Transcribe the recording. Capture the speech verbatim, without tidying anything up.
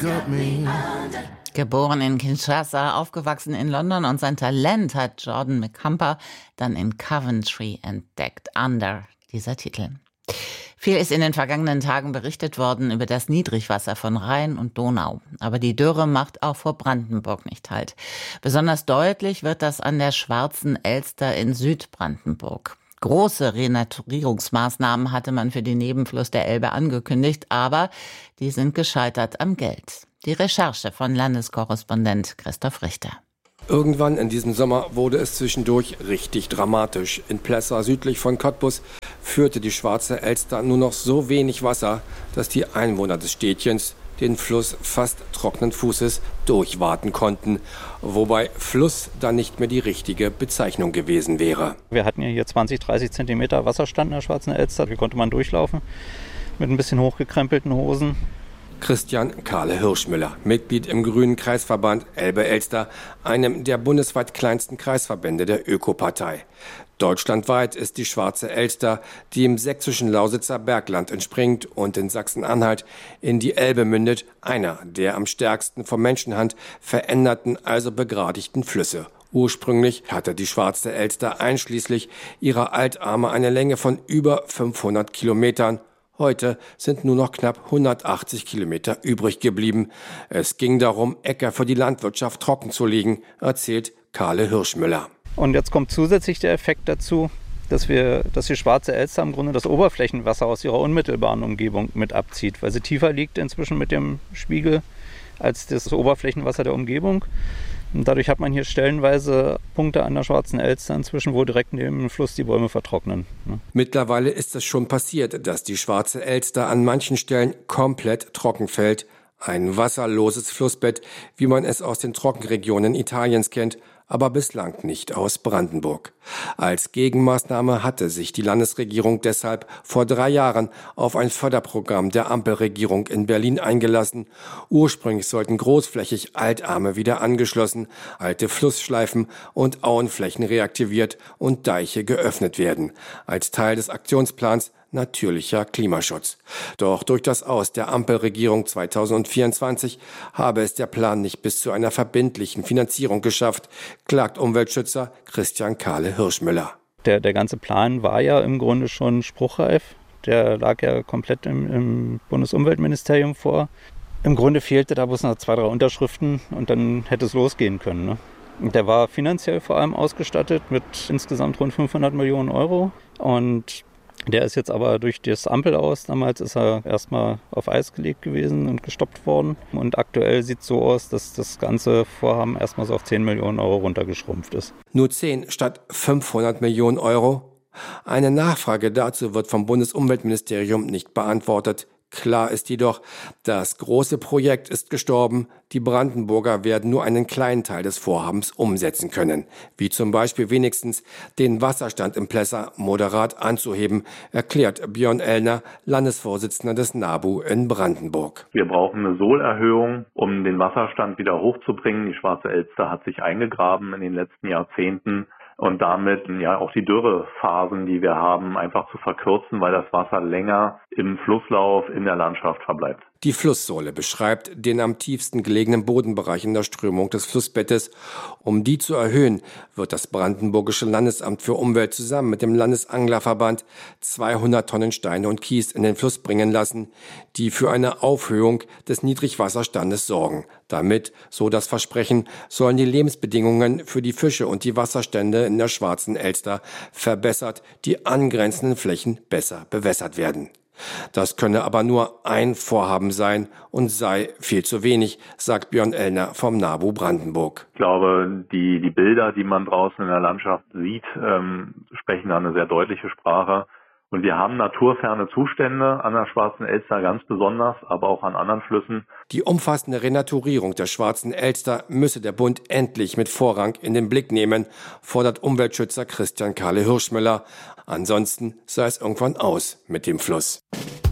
Geboren in Kinshasa, aufgewachsen in London und sein Talent hat Jordan McCumber dann in Coventry entdeckt. Under, dieser Titel. Viel ist in den vergangenen Tagen berichtet worden über das Niedrigwasser von Rhein und Donau. Aber die Dürre macht auch vor Brandenburg nicht Halt. Besonders deutlich wird das an der Schwarzen Elster in Südbrandenburg. Große Renaturierungsmaßnahmen hatte man für den Nebenfluss der Elbe angekündigt, aber die sind gescheitert am Geld. Die Recherche von Landeskorrespondent Christoph Richter. Irgendwann in diesem Sommer wurde es zwischendurch richtig dramatisch. In Plessa südlich von Cottbus führte die Schwarze Elster nur noch so wenig Wasser, dass die Einwohner des Städtchens den Fluss fast trockenen Fußes durchwaten konnten, wobei Fluss dann nicht mehr die richtige Bezeichnung gewesen wäre. Wir hatten ja hier zwanzig, dreißig Zentimeter Wasserstand in der Schwarzen Elster. Hier konnte man durchlaufen mit ein bisschen hochgekrempelten Hosen. Christian Kahle Hirschmüller, Mitglied im Grünen Kreisverband Elbe-Elster, einem der bundesweit kleinsten Kreisverbände der Ökopartei. Deutschlandweit ist die Schwarze Elster, die im sächsischen Lausitzer Bergland entspringt und in Sachsen-Anhalt in die Elbe mündet, einer der am stärksten von Menschenhand veränderten, also begradigten Flüsse. Ursprünglich hatte die Schwarze Elster einschließlich ihrer Altarme eine Länge von über fünfhundert Kilometern. Heute sind nur noch knapp hundertachtzig Kilometer übrig geblieben. Es ging darum, Äcker für die Landwirtschaft trocken zu legen, erzählt Kahle Hirschmüller. Und jetzt kommt zusätzlich der Effekt dazu, dass wir, dass die Schwarze Elster im Grunde das Oberflächenwasser aus ihrer unmittelbaren Umgebung mit abzieht, weil sie tiefer liegt inzwischen mit dem Spiegel als das Oberflächenwasser der Umgebung. Und dadurch hat man hier stellenweise Punkte an der Schwarzen Elster inzwischen, wo direkt neben dem Fluss die Bäume vertrocknen. Mittlerweile ist es schon passiert, dass die Schwarze Elster an manchen Stellen komplett trocken fällt. Ein wasserloses Flussbett, wie man es aus den Trockenregionen Italiens kennt, aber bislang nicht aus Brandenburg. Als Gegenmaßnahme hatte sich die Landesregierung deshalb vor drei Jahren auf ein Förderprogramm der Ampelregierung in Berlin eingelassen. Ursprünglich sollten großflächig Altarme wieder angeschlossen, alte Flussschleifen und Auenflächen reaktiviert und Deiche geöffnet werden. Als Teil des Aktionsplans natürlicher Klimaschutz. Doch durch das Aus der Ampelregierung zweitausendvierundzwanzig habe es der Plan nicht bis zu einer verbindlichen Finanzierung geschafft, klagt Umweltschützer Christian Kahle Hirschmüller. Der, der ganze Plan war ja im Grunde schon spruchreif. Der lag ja komplett im, im Bundesumweltministerium vor. Im Grunde fehlte da bloß noch zwei, drei Unterschriften und dann hätte es losgehen können. Ne? Der war finanziell vor allem ausgestattet mit insgesamt rund fünfhundert Millionen Euro und der ist jetzt aber durch das Ampelaus, damals ist er erstmal auf Eis gelegt gewesen und gestoppt worden. Und aktuell sieht es so aus, dass das ganze Vorhaben erstmal so auf zehn Millionen Euro runtergeschrumpft ist. Nur zehn statt fünfhundert Millionen Euro? Eine Nachfrage dazu wird vom Bundesumweltministerium nicht beantwortet. Klar ist jedoch, das große Projekt ist gestorben. Die Brandenburger werden nur einen kleinen Teil des Vorhabens umsetzen können. Wie zum Beispiel wenigstens den Wasserstand im Plessa moderat anzuheben, erklärt Björn Ellner, Landesvorsitzender des NABU in Brandenburg. Wir brauchen eine Sohlerhöhung, um den Wasserstand wieder hochzubringen. Die Schwarze Elster hat sich eingegraben in den letzten Jahrzehnten. Und damit ja auch die Dürrephasen, die wir haben, einfach zu verkürzen, weil das Wasser länger im Flusslauf in der Landschaft verbleibt. Die Flusssohle beschreibt den am tiefsten gelegenen Bodenbereich in der Strömung des Flussbettes. Um die zu erhöhen, wird das Brandenburgische Landesamt für Umwelt zusammen mit dem Landesanglerverband zweihundert Tonnen Steine und Kies in den Fluss bringen lassen, die für eine Aufhöhung des Niedrigwasserstandes sorgen. Damit, so das Versprechen, sollen die Lebensbedingungen für die Fische und die Wasserstände in der Schwarzen Elster verbessert, die angrenzenden Flächen besser bewässert werden. Das könne aber nur ein Vorhaben sein und sei viel zu wenig, sagt Björn Ellner vom NABU Brandenburg. Ich glaube, die, die Bilder, die man draußen in der Landschaft sieht, ähm, sprechen da eine sehr deutliche Sprache. Und wir haben naturferne Zustände an der Schwarzen Elster ganz besonders, aber auch an anderen Flüssen. Die umfassende Renaturierung der Schwarzen Elster müsse der Bund endlich mit Vorrang in den Blick nehmen, fordert Umweltschützer Christian Kahle Hirschmüller. Ansonsten sei es irgendwann aus mit dem Fluss.